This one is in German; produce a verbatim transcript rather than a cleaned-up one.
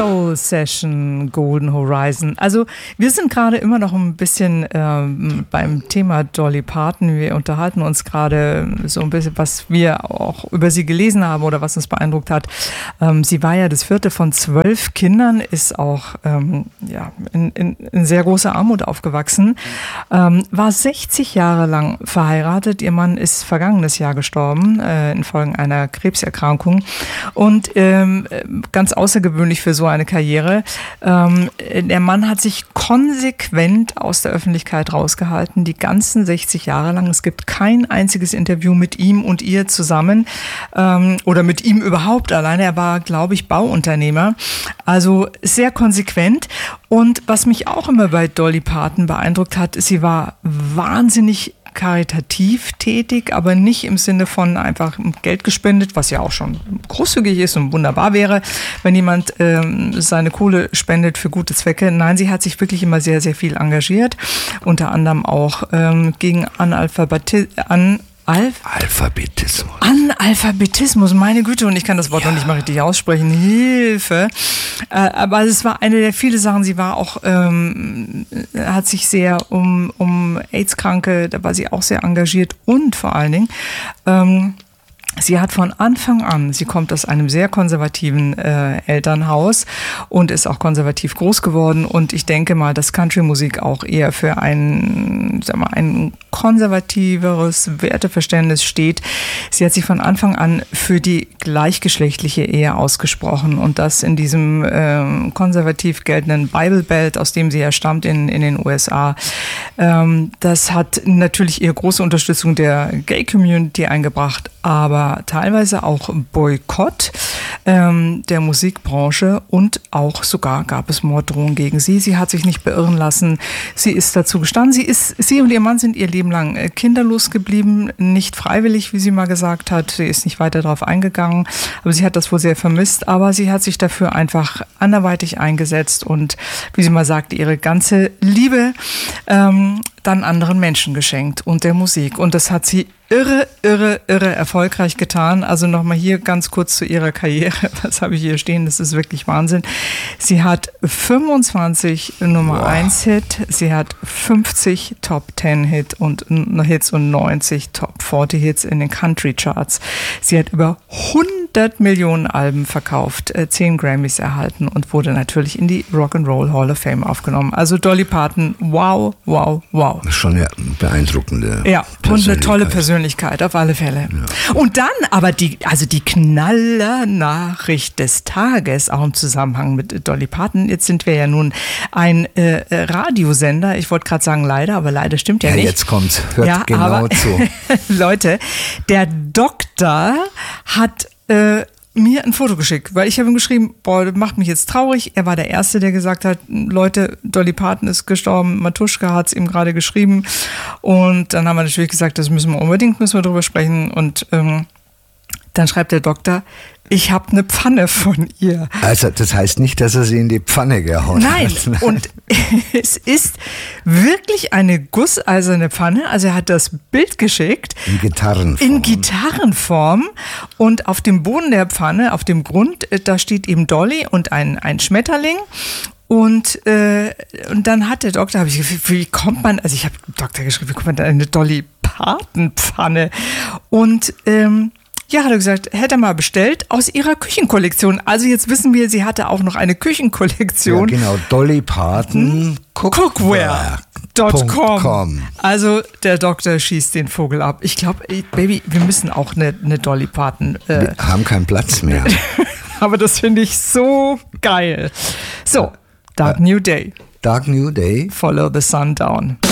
Soul Session Golden Horizon. Also wir sind gerade immer noch ein bisschen ähm, beim Thema Dolly Parton. Wir unterhalten uns gerade so ein bisschen, was wir auch über sie gelesen haben oder was uns beeindruckt hat. Ähm, sie war ja das vierte von zwölf Kindern, ist auch ähm, ja, in, in, in sehr großer Armut aufgewachsen, ähm, war sechzig Jahre lang verheiratet. Ihr Mann ist vergangenes Jahr gestorben äh, infolge einer Krebserkrankung und ähm, ganz außergewöhnlich für so eine Karriere. Ähm, der Mann hat sich konsequent aus der Öffentlichkeit rausgehalten, die ganzen sechzig Jahre lang. Es gibt kein einziges Interview mit ihm und ihr zusammen ähm, oder mit ihm überhaupt alleine. Er war, glaube ich, Bauunternehmer. Also sehr konsequent. Und was mich auch immer bei Dolly Parton beeindruckt hat, sie war wahnsinnig karitativ tätig, aber nicht im Sinne von einfach Geld gespendet, was ja auch schon großzügig ist und wunderbar wäre, wenn jemand ähm, seine Kohle spendet für gute Zwecke. Nein, sie hat sich wirklich immer sehr, sehr viel engagiert, unter anderem auch ähm, gegen Analphabetismus. An Alf- Alphabetismus. Analphabetismus, meine Güte, und ich kann das Wort ja. noch nicht mal richtig aussprechen. Hilfe. Äh, aber es war eine der vielen Sachen. Sie war auch, ähm, hat sich sehr um, um AIDS-Kranke, da war sie auch sehr engagiert und vor allen Dingen, ähm, sie hat von Anfang an, sie kommt aus einem sehr konservativen äh, Elternhaus und ist auch konservativ groß geworden und ich denke mal, dass Country-Musik auch eher für ein, sag mal, ein konservativeres Werteverständnis steht. Sie hat sich von Anfang an für die gleichgeschlechtliche Ehe ausgesprochen und das in diesem äh, konservativ geltenden Bible Belt, aus dem sie ja stammt in, in den U S A. Ähm, das hat natürlich ihre große Unterstützung der Gay-Community eingebracht, aber teilweise auch Boykott ähm, der Musikbranche und auch sogar gab es Morddrohungen gegen sie. Sie hat sich nicht beirren lassen. Sie ist dazu gestanden. Sie ist, sie und ihr Mann sind ihr Leben lang kinderlos geblieben, nicht freiwillig, wie sie mal gesagt hat. Sie ist nicht weiter darauf eingegangen, aber sie hat das wohl sehr vermisst. Aber sie hat sich dafür einfach anderweitig eingesetzt und, wie sie mal sagte, ihre ganze Liebe ähm, dann anderen Menschen geschenkt und der Musik. Und das hat sie irre, irre, irre erfolgreich getan. Also nochmal hier ganz kurz zu ihrer Karriere. Was habe ich hier stehen? Das ist wirklich Wahnsinn. Sie hat fünfundzwanzig Nummer eins Hit. Sie hat fünfzig Top zehn Hit und Hits und neunzig Top vierzig Hits in den Country Charts. Sie hat über hundert Millionen Alben verkauft, zehn Grammys erhalten und wurde natürlich in die Rock'n'Roll Hall of Fame aufgenommen. Also Dolly Parton, wow, wow, wow. Das ist schon eine beeindruckende Ja, und eine tolle Persönlichkeit, auf alle Fälle. Ja. Und dann aber die, also die Knaller-Nachricht des Tages, auch im Zusammenhang mit Dolly Parton. Jetzt sind wir ja nun ein äh, Radiosender. Ich wollte gerade sagen leider, aber leider stimmt ja, ja nicht. Jetzt kommt's, hört ja, genau aber, zu. Leute, der Doktor hat äh, mir ein Foto geschickt, weil ich habe ihm geschrieben, boah, das macht mich jetzt traurig. Er war der Erste, der gesagt hat, Leute, Dolly Parton ist gestorben, Matuschka hat es ihm gerade geschrieben und dann haben wir natürlich gesagt, das müssen wir unbedingt, müssen wir drüber sprechen und ähm, dann schreibt der Doktor, ich habe eine Pfanne von ihr. Also das heißt nicht, dass er sie in die Pfanne gehauen Nein. hat. Nein, und es ist wirklich eine gusseiserne Pfanne. Also er hat das Bild geschickt. In Gitarrenform. In Gitarrenform. Und auf dem Boden der Pfanne, auf dem Grund, da steht eben Dolly und ein, ein Schmetterling. Und, äh, und dann hat der Doktor, habe ich gefragt, wie kommt man, also ich habe dem Doktor geschrieben, wie kommt man da in eine Dolly Parton Pfanne? Und ähm, ja, hat er gesagt, hätte er mal bestellt aus ihrer Küchenkollektion. Also jetzt wissen wir, sie hatte auch noch eine Küchenkollektion. Ja, genau, Dolly Parton Cookware Punkt com. Also der Doktor schießt den Vogel ab. Ich glaube, Baby, wir müssen auch eine, eine Dolly Parton. Äh, wir haben keinen Platz mehr. Aber das finde ich so geil. So, Dark New Day. Dark New Day. Follow the Sun Down.